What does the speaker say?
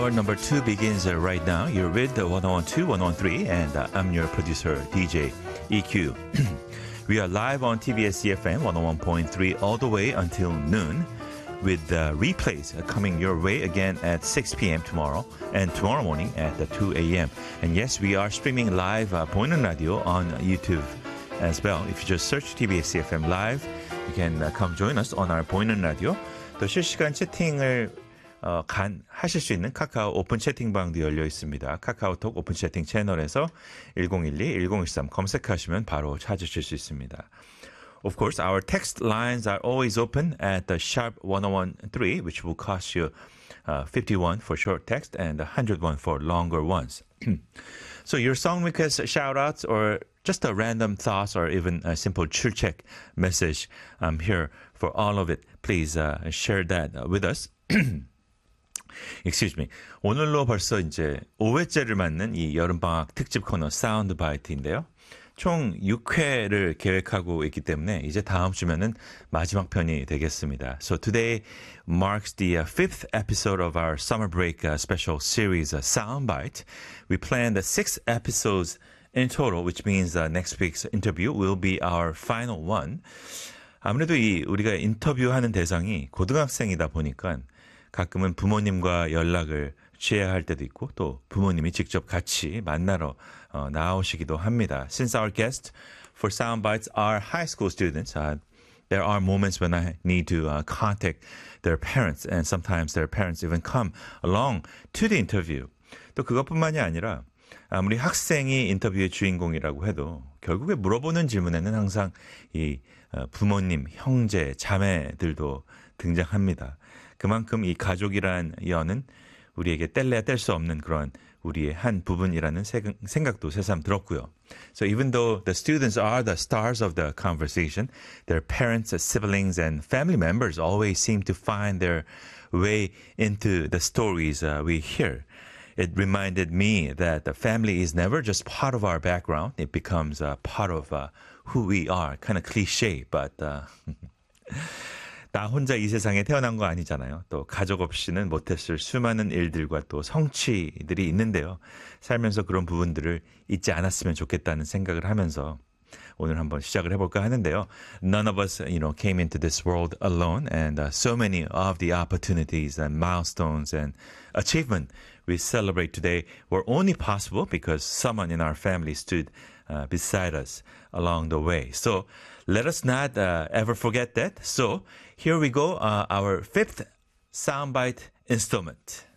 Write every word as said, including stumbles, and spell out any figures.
hour number two begins uh, right now. You're with the one oh one two, one oh one three, and uh, I'm your producer, D J E Q. We are live on T B S E F M one oh one point three all the way until noon, with uh, replays uh, coming your way again at six p.m. tomorrow and tomorrow morning at uh, two a.m. And yes, we are streaming live uh, 보이는 라디오 on YouTube as well. If you just search T B S E F M live, you can uh, come join us on our 보이는 라디오. 또 실시간 채팅을 어, 간 하실 수 있는 카카오 오픈 채팅방도 열려 있습니다. 카카오톡 오픈 채팅 채널에서 일공일이 일공일삼 검색하시면 바로 찾으실 수 있습니다. Of course, our text lines are always open at the sharp one oh one three, which will cost you uh, fifty-one for short text and one hundred one for longer ones. So your song requests, shout-outs, or just a random thoughts or even a simple 출첵 message, I'm here for all of it. Please uh, share that with us. Excuse me. 오늘로 벌써 이제 오 회째를 맞는 이 여름방학 특집 코너 사운드 바이트인데요. 총 육 회를 계획하고 있기 때문에 이제 다음 주면은 마지막 편이 되겠습니다. So today marks the uh, fifth episode of our summer break uh, special series, uh, Soundbite. We planned uh, six episodes in total, which means uh, next week's interview will be our final one. 아무래도 이 우리가 인터뷰하는 대상이 고등학생이다 보니까 가끔은 부모님과 연락을 취해야 할 때도 있고 또 부모님이 직접 같이 만나러 어, 나오시기도 합니다. Since our guests for Soundbites are high school students, uh, there are moments when I need to uh, contact their parents and sometimes their parents even come along to the interview. 또 그것뿐만이 아니라 아무리 학생이 인터뷰의 주인공이라고 해도 결국에 물어보는 질문에는 항상 이 부모님, 형제, 자매들도 등장합니다. 그만큼 이 가족이란 연은 우리에게 뗄래야 뗄 수 없는 그런 우리의 한 부분이라는 생각도 새삼 들었고요. So even though the students are the stars of the conversation, their parents, siblings, and family members always seem to find their way into the stories uh, we hear. It reminded me that the family is never just part of our background. It becomes a part of uh, who we are. Kind of cliche, but... Uh, 나 혼자 이 세상에 태어난 거 아니잖아요. 또 가족 없이는 못했을 수많은 일들과 또 성취들이 있는데요. 살면서 그런 부분들을 잊지 않았으면 좋겠다는 생각을 하면서 오늘 한번 시작을 해볼까 하는데요. None of us, you know, came into this world alone, and uh, so many of the opportunities and milestones and achievement we celebrate today were only possible because someone in our family stood uh, beside us along the way. So let us not uh, ever forget that. So here we go, uh, our fifth soundbite installment.